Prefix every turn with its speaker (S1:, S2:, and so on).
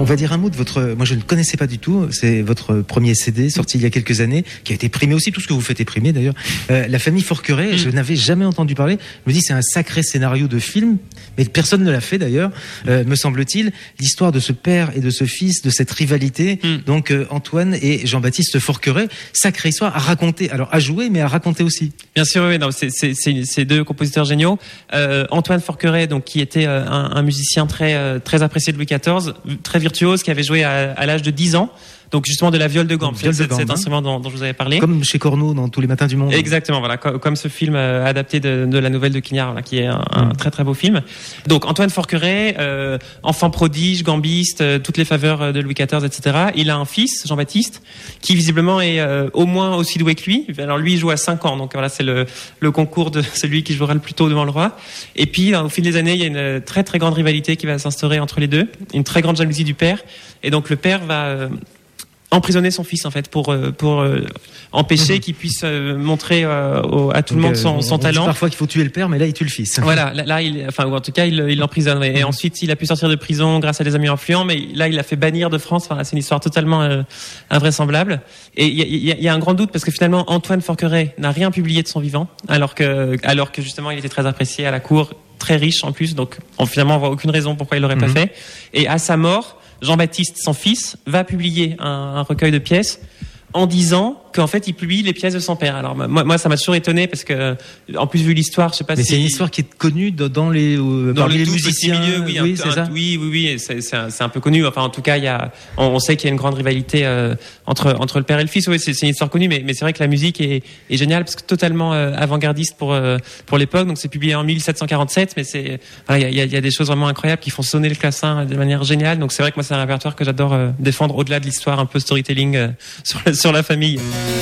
S1: On va dire un mot de votre... Moi, je ne connaissais pas du tout. C'est votre premier CD sorti il y a quelques années, qui a été primé aussi, tout ce que vous faites est primé d'ailleurs. La famille Forqueray, je n'avais jamais entendu parler. Je me dis, c'est un sacré scénario de film, mais personne ne l'a fait d'ailleurs, me semble-t-il. L'histoire de ce père et de ce fils, de cette rivalité, donc Antoine et Jean-Baptiste Forqueray, sacrée histoire à raconter. Alors à jouer, mais à raconter aussi.
S2: Bien sûr, oui, non, c'est deux compositeurs géniaux. Antoine Forqueray, donc qui était un musicien très apprécié de Louis XIV, très virtuose, qui avait joué à l'âge de 10 ans. Donc justement de la viole de gambe, cet instrument dont je vous avais parlé.
S1: Comme chez Corneau dans Tous les matins du monde.
S2: Exactement, voilà, comme ce film adapté de la nouvelle de Quignard, là, qui est un très très beau film. Donc Antoine Forqueray, enfant prodige, gambiste, toutes les faveurs de Louis XIV, etc. Il a un fils, Jean-Baptiste, qui visiblement est au moins aussi doué que lui. Alors lui, il joue à 5 ans, donc voilà, c'est le concours de celui qui jouera le plus tôt devant le roi. Et puis au fil des années, il y a une très très grande rivalité qui va s'instaurer entre les deux, une très grande jalousie du père. Et donc le père va emprisonner son fils en fait pour empêcher qu'il puisse montrer à tout le monde son talent.
S1: Dit parfois qu'il faut tuer le père, mais là il tue le fils.
S2: Voilà, là ou en tout cas il l'emprisonne. Et ensuite il a pu sortir de prison grâce à des amis influents, mais là il a fait bannir de France. Enfin, c'est une histoire totalement invraisemblable. Et il y a un grand doute parce que finalement Antoine Forqueray n'a rien publié de son vivant, alors que justement il était très apprécié à la cour, très riche en plus. Donc finalement on voit aucune raison pourquoi il l'aurait pas fait. Et à sa mort, Jean-Baptiste, son fils, va publier un recueil de pièces en disant qu'en fait, il publie les pièces de son père. Alors moi, ça m'a toujours étonné parce que, en plus vu l'histoire, je sais pas.
S1: Mais c'est une histoire qui est connue dans les musiciens.
S2: Milieu,
S1: c'est ça.
S2: Oui, c'est un peu connu. Enfin, en tout cas, on sait qu'il y a une grande rivalité entre le père et le fils. Oui, c'est une histoire connue, mais c'est vrai que la musique est géniale parce que totalement avant-gardiste pour l'époque. Donc c'est publié en 1747, mais il y a des choses vraiment incroyables qui font sonner le classin de manière géniale. Donc c'est vrai que moi, c'est un répertoire que j'adore défendre au-delà de l'histoire un peu storytelling sur la famille.